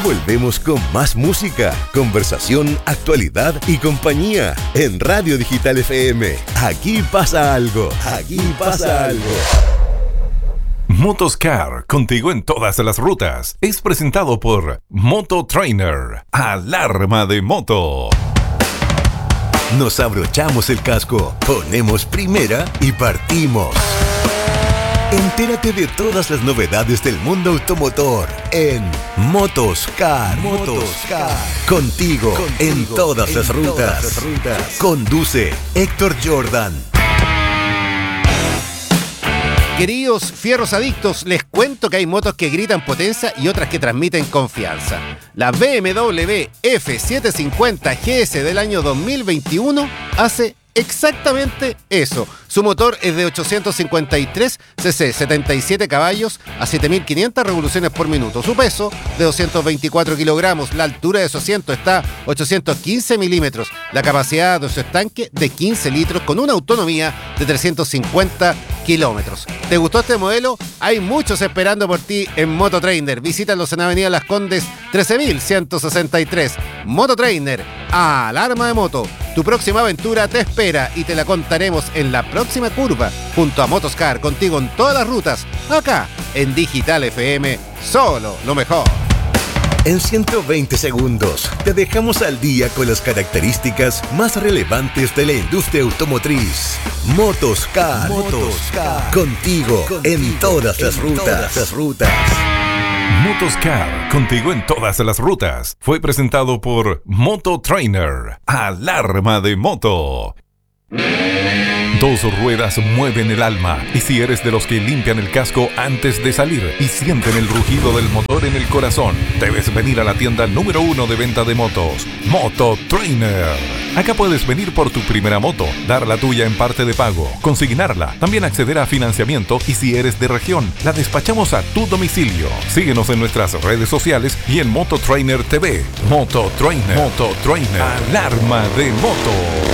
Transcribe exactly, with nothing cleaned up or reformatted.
volvemos con más música, conversación, actualidad y compañía en Radio Digital F M. Aquí pasa algo, aquí pasa algo. Motoscar, contigo en todas las rutas. Es presentado por Moto Trainer, alarma de moto. Nos abrochamos el casco, ponemos primera y partimos. Entérate de todas las novedades del mundo automotor en Motoscar. Motoscar. Contigo, Contigo en todas, en las, rutas. todas las rutas. Conduce Héctor Jordan. Queridos fierros adictos, les cuento que hay motos que gritan potencia y otras que transmiten confianza. La B M W F setecientos cincuenta G S del año dos mil veintiuno hace exactamente eso. Su motor es de ochocientos cincuenta y tres cc, setenta y siete caballos a siete mil quinientas revoluciones por minuto. Su peso de doscientos veinticuatro kilogramos. La altura de su asiento está a ochocientos quince milímetros. La capacidad de su estanque de quince litros con una autonomía de trescientos cincuenta kilómetros. ¿Te gustó este modelo? Hay muchos esperando por ti en Moto Trainer. Visítalos en Avenida Las Condes trece mil ciento sesenta y tres. Moto Trainer, alarma de moto. Tu próxima aventura te espera y te la contaremos en la próxima curva, junto a Motoscar, contigo en todas las rutas, acá en Digital F M, solo lo mejor. En ciento veinte segundos te dejamos al día con las características más relevantes de la industria automotriz. Motoscar, Motoscar. Contigo, contigo en todas las en rutas. Todas las rutas. Motoscar, contigo en todas las rutas. Fue presentado por Moto Trainer, alarma de moto. Dos ruedas mueven el alma, y si eres de los que limpian el casco antes de salir y sienten el rugido del motor en el corazón, debes venir a la tienda número uno de venta de motos, Moto Trainer. Acá puedes venir por tu primera moto, dar la tuya en parte de pago, consignarla, también acceder a financiamiento y si eres de región, la despachamos a tu domicilio. Síguenos en nuestras redes sociales y en Moto Trainer T V. Moto Trainer, Moto Trainer, alarma de moto.